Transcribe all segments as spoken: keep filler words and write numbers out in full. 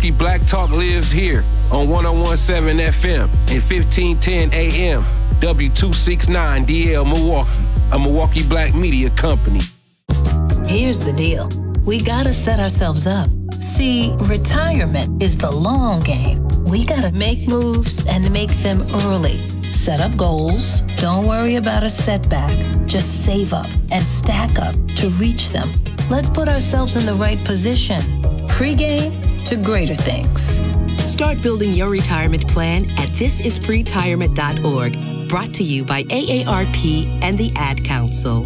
Milwaukee Black Talk lives here on one oh one point seven F M and fifteen ten A M. W two sixty-nine D L Milwaukee, a Milwaukee Black media company. Here's the deal. We gotta set ourselves up. See, retirement is the long game. We gotta make moves and make them early. Set up goals. Don't worry about a setback. Just save up and stack up to reach them. Let's put ourselves in the right position. Pre-game to greater things. Start building your retirement plan at this is pretirement dot org. Brought to you by A A R P and the Ad Council.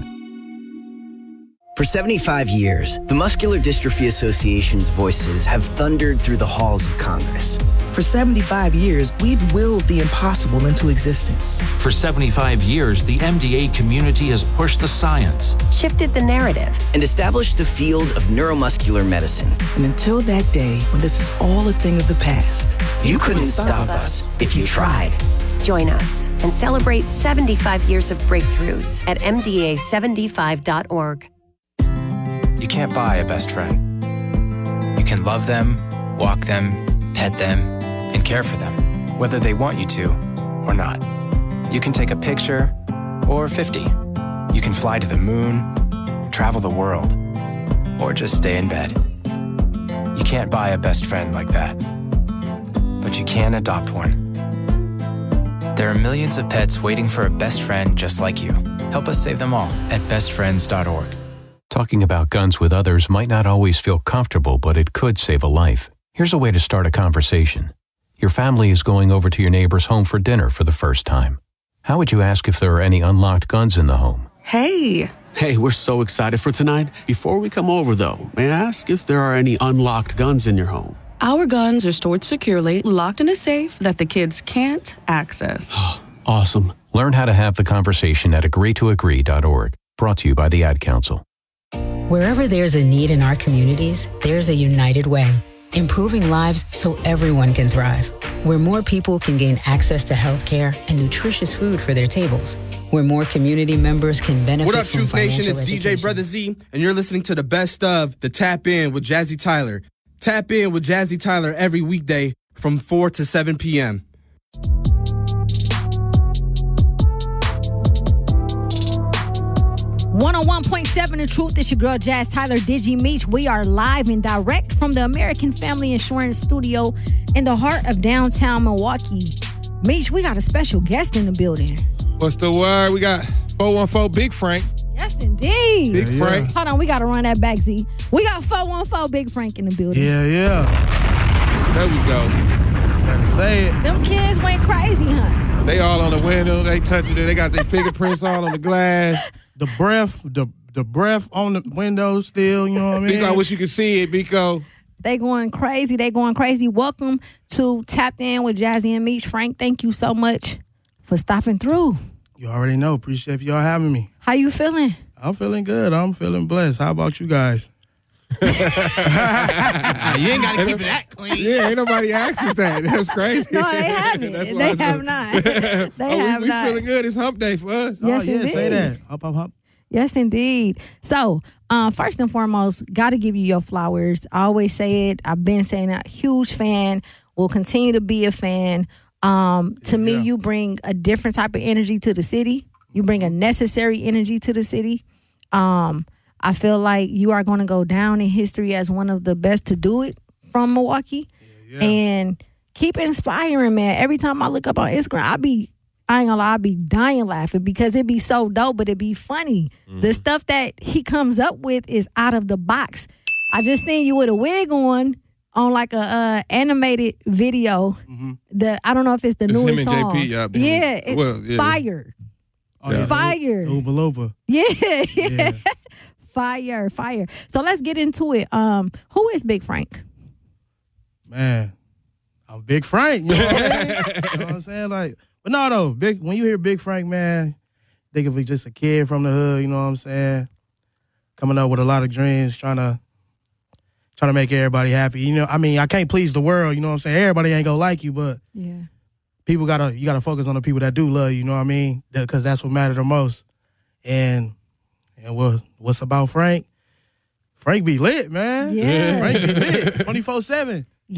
For seventy-five years, the Muscular Dystrophy Association's voices have thundered through the halls of Congress. For seventy-five years, we've willed the impossible into existence. For seventy-five years, the M D A community has pushed the science, shifted the narrative, and established the field of neuromuscular medicine. And until that day, when this is all a thing of the past, you, you couldn't, couldn't stop us if you tried. Join us and celebrate seventy-five years of breakthroughs at M D A seventy-five dot org. You can't buy a best friend. You can love them, walk them, pet them, and care for them, whether they want you to or not. You can take a picture or fifty. You can fly to the moon, travel the world, or just stay in bed. You can't buy a best friend like that, but you can adopt one. There are millions of pets waiting for a best friend just like you. Help us save them all at best friends dot org. Talking about guns with others might not always feel comfortable, but it could save a life. Here's a way to start a conversation. Your family is going over to your neighbor's home for dinner for the first time. How would you ask if there are any unlocked guns in the home? Hey. Hey, we're so excited for tonight. Before we come over, though, may I ask if there are any unlocked guns in your home? Our guns are stored securely, locked in a safe that the kids can't access. Awesome. Learn how to have the conversation at agree to agree dot org. Brought to you by the Ad Council. Wherever there's a need in our communities, there's a United Way. Improving lives so everyone can thrive. Where more people can gain access to health care and nutritious food for their tables. Where more community members can benefit from financial education. What up, Truth Nation? It's D J Brother Z, and you're listening to the best of the Tap In with Jazzy Tyler. Tap in with Jazzy Tyler every weekday from four to seven p.m. one oh one point seven The Truth. It's your girl, Jazz Tyler, Digi Meech. We are live and direct from the American Family Insurance Studio in the heart of downtown Milwaukee. Meech, we got a special guest in the building. What's the word? We got four one four Big Frank. Yes, indeed. Big yeah, Frank. Yeah. Hold on, we got to run that back, Z. We got four one four Big Frank in the building. Yeah, yeah. There we go. Better say it. Them kids went crazy, huh? They all on the window. They touching it. They got their fingerprints all on the glass. The breath, the the breath on the window still, you know what I mean? Biko, I wish you could see it, Biko. They going crazy. They going crazy. Welcome to Tapped In with Jazzy and Meech. Frank, thank you so much for stopping through. You already know. Appreciate y'all having me. How you feeling? I'm feeling good. I'm feeling blessed. How about you guys? You ain't got to keep it that clean. Yeah, ain't nobody asked us that. That's crazy. No, they haven't. They have not. They oh, have we, not. We feeling good. It's hump day for us. Yes, oh, yeah, indeed. Say that. Hop, hop, hop. Yes, indeed. So, um, first and foremost, got to give you your flowers. I always say it. I've been saying it. Huge fan. Will continue to be a fan. Um, to yeah. me, you bring a different type of energy to the city. You bring a necessary energy to the city. Um, I feel like you are going to go down in history as one of the best to do it from Milwaukee. Yeah, yeah. And keep inspiring, man. Every time I look up on Instagram, I be, I ain't gonna lie, I be dying laughing because it be so dope, but it be funny. Mm-hmm. The stuff that he comes up with is out of the box. I just seen you with a wig on, on like a uh, animated video. Mm-hmm. The I don't know if it's the it's newest him and song. J P, yeah, yeah, it's well, yeah. fire. Oh, yeah. Fire. Oompa Loompa. Yeah, yeah. yeah. Fire, fire. So let's get into it. Um, who is Big Frank? Man, I'm Big Frank. You know what, I mean? You know what I'm saying? Like, but no, though, big. When you hear Big Frank, man, think of it just a kid from the hood. You know what I'm saying? Coming up with a lot of dreams, trying to trying to make everybody happy. You know, I mean, I can't please the world. You know what I'm saying? Everybody ain't gonna like you, but yeah, people gotta you gotta focus on the people that do love you. You know what I mean? Because that's what matters the most. And and what what's about Frank? Frank be lit, man. Yeah. Frank be lit twenty-four seven.